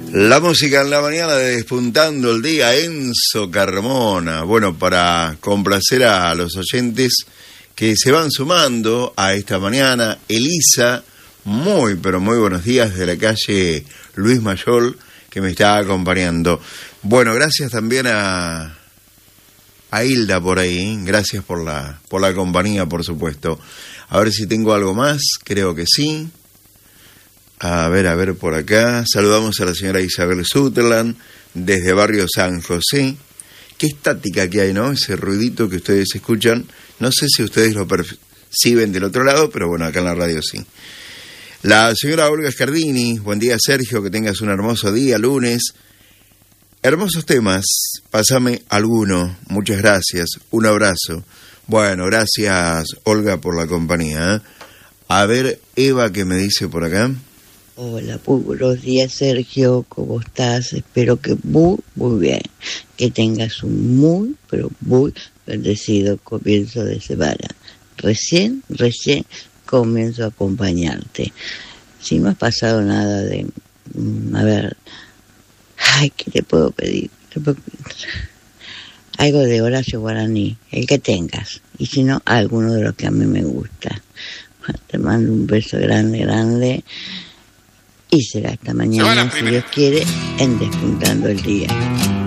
La música en la mañana de Despuntando el Día, Enzo Carmona. Bueno, para complacer a los oyentes que se van sumando a esta mañana. Elisa, muy, pero muy buenos días de la calle Luis Mayol, que me está acompañando. Bueno, gracias también a Hilda por ahí, gracias por la compañía, por supuesto. A ver si tengo algo más, creo que sí. A ver por acá. Saludamos a la señora Isabel Sutherland desde Barrio San José. Qué estática que hay, ¿no? Ese ruidito que ustedes escuchan. No sé si ustedes lo perciben del otro lado, pero bueno, acá en la radio sí. La señora Olga Scardini. Buen día, Sergio, que tengas un hermoso día, lunes. Hermosos temas. Pásame alguno. Muchas gracias. Un abrazo. Bueno, gracias, Olga, por la compañía, ¿eh? A ver, Eva, ¿qué me dice por acá? Hola, muy buenos días, Sergio, ¿cómo estás? Espero que muy bien, que tengas un muy, pero muy bendecido comienzo de semana. Recién comienzo a acompañarte. Si no has pasado nada de, ¿qué te puedo pedir? Algo de Horacio Guaraní, el que tengas, y si no, alguno de los que a mí me gusta. Te mando un beso grande. Y será hasta mañana, si Dios quiere, en Despuntando el Día.